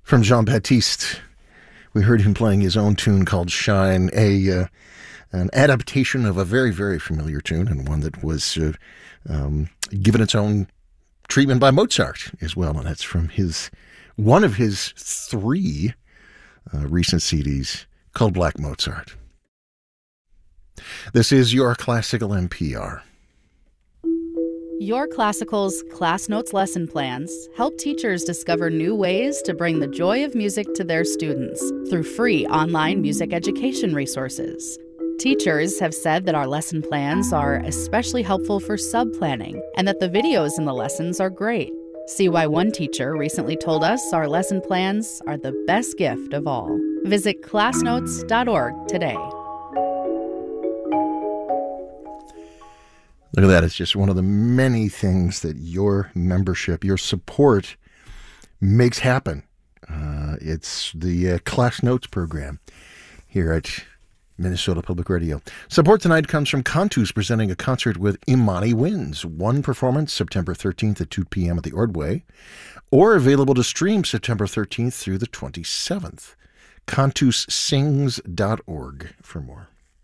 From Jean-Baptiste, we heard him playing his own tune called Shine, an adaptation of a very, very familiar tune, and one that was given its own treatment by Mozart as well. And that's from one of his three recent CDs called Black Mozart. This is Your Classical NPR. Your Classical's Class Notes lesson plans help teachers discover new ways to bring the joy of music to their students through free online music education resources. Teachers have said that our lesson plans are especially helpful for sub-planning and that the videos in the lessons are great. See why one teacher recently told us our lesson plans are the best gift of all. Visit classnotes.org today. Look at that. It's just one of the many things that your membership, your support makes happen. It's the Class Notes program here at Minnesota Public Radio. Support tonight comes from Cantus, presenting a concert with Imani Winds. One performance September 13th at 2 p.m. at the Ordway, or available to stream September 13th through the 27th. CantusSings.org for more.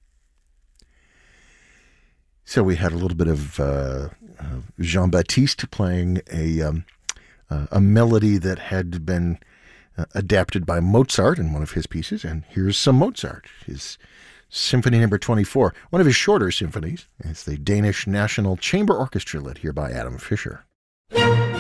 So we had a little bit of Jean-Baptiste playing a melody that had been adapted by Mozart in one of his pieces, and here's some Mozart, his Symphony No. 24, one of his shorter symphonies. It's the Danish National Chamber Orchestra, led here by Adam Fischer.